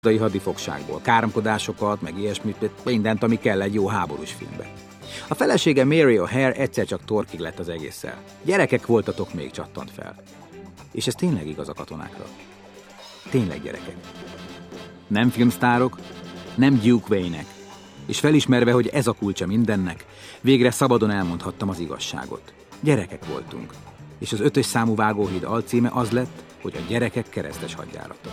hadifogságból, káromkodásokat, meg ilyesmit, mindent, ami kell egy jó háborús filmbe. A felesége Mary O'Hare egyszer csak torkig lett az egésszel. Gyerekek voltatok még, csattant fel. És ez tényleg igaz a katonákra. Tényleg gyerekek. Nem filmsztárok, nem Duke Wayne-ek. És felismerve, hogy ez a kulcsa mindennek, végre szabadon elmondhattam az igazságot. Gyerekek voltunk. És az 5-ös számú vágóhíd alcíme az lett, hogy a gyerekek keresztes hadjárata.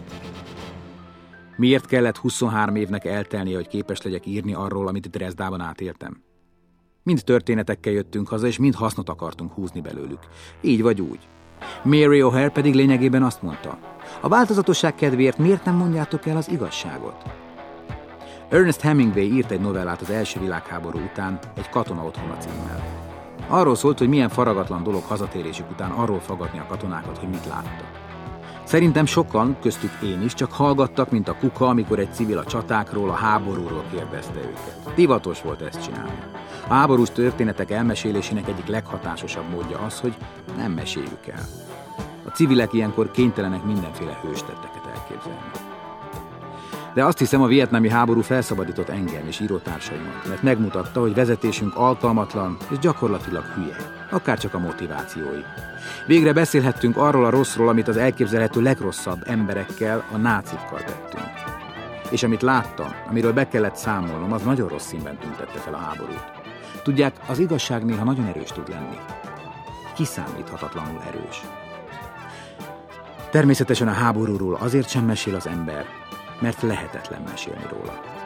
Miért kellett 23 évnek eltelnie, hogy képes legyek írni arról, amit Dresdában átéltem? Mind történetekkel jöttünk haza, és mind hasznot akartunk húzni belőlük. Így vagy úgy. Mary O'Hare pedig lényegében azt mondta: a változatosság kedvéért miért nem mondjátok el az igazságot? Ernest Hemingway írt egy novellát az első világháború után, egy katona otthona címmel. Arról szólt, hogy milyen faragatlan dolog hazatérésük után arról faggatni a katonákat, hogy mit láttak. Szerintem sokan, köztük én is, csak hallgattak, mint a kuka, amikor egy civil a csatákról, a háborúról kérdezte őket. Divatos volt ezt csinálni. A háborús történetek elmesélésének egyik leghatásosabb módja az, hogy nem meséljük el. A civilek ilyenkor kénytelenek mindenféle hőstetteket elképzelni. De azt hiszem, a vietnámi háború felszabadított engem és írótársaimat, mert megmutatta, hogy vezetésünk alkalmatlan és gyakorlatilag hülye, akárcsak a motivációi. Végre beszélhettünk arról a rosszról, amit az elképzelhető legrosszabb emberekkel, a nácikkal tettünk. És amit láttam, amiről be kellett számolnom, az nagyon rossz színben tüntette fel a háborút. Tudják, az igazság néha nagyon erős tud lenni. Kiszámíthatatlanul erős. Természetesen a háborúról azért sem mesél az ember, mert lehetetlen mesélni róla.